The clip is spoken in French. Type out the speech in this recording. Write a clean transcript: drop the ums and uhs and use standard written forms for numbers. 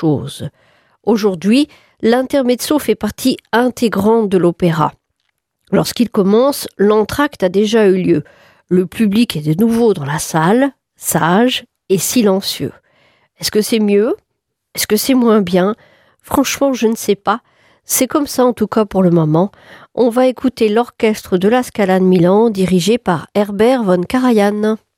chose. Aujourd'hui, l'intermezzo fait partie intégrante de l'opéra. Lorsqu'il commence, l'entracte a déjà eu lieu. Le public est de nouveau dans la salle, sage et silencieux. Est-ce que c'est mieux ? Est-ce que c'est moins bien ? Franchement, je ne sais pas. C'est comme ça en tout cas pour le moment. On va écouter l'orchestre de la Scala de Milan dirigé par Herbert von Karajan.